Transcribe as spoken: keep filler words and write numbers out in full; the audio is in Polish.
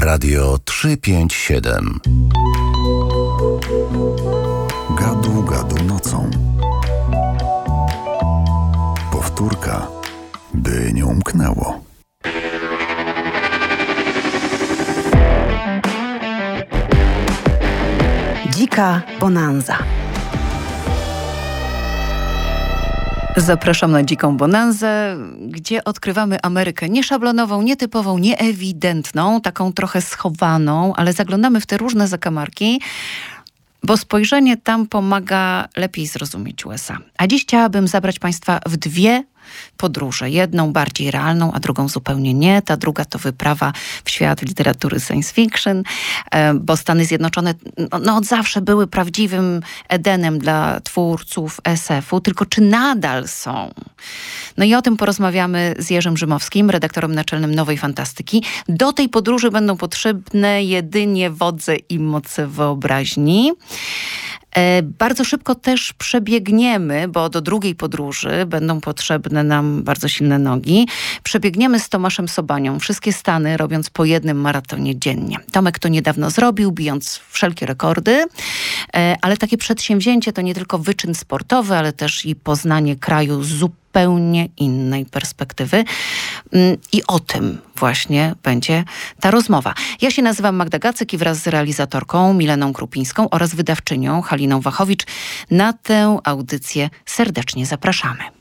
Radio trzysta pięćdziesiąt siedem. Gadu, gadu nocą. Powtórka, by nie umknęło. Dzika bonanza. Zapraszam na Dziką Bonanzę, gdzie odkrywamy Amerykę nieszablonową, nietypową, nieewidentną, taką trochę schowaną, ale zaglądamy w te różne zakamarki, bo spojrzenie tam pomaga lepiej zrozumieć U S A. A dziś chciałabym zabrać Państwa w dwie podróże. Jedną bardziej realną, a drugą zupełnie nie. Ta druga to wyprawa w świat literatury science fiction, bo Stany Zjednoczone no, no od zawsze były prawdziwym Edenem dla twórców S F-u, tylko czy nadal są? No i o tym porozmawiamy z Jerzym Rzymowskim, redaktorem naczelnym Nowej Fantastyki. Do tej podróży będą potrzebne jedynie wodze i moce wyobraźni. Bardzo szybko też przebiegniemy, bo do drugiej podróży będą potrzebne nam bardzo silne nogi. Przebiegniemy z Tomaszem Sobanią wszystkie Stany, robiąc po jednym maratonie dziennie. Tomek to niedawno zrobił, bijąc wszelkie rekordy, ale takie przedsięwzięcie to nie tylko wyczyn sportowy, ale też i poznanie kraju zupełnie zupełnie innej perspektywy. I o tym właśnie będzie ta rozmowa. Ja się nazywam Magda Gacyk i wraz z realizatorką Mileną Krupińską oraz wydawczynią Haliną Wachowicz na tę audycję serdecznie zapraszamy.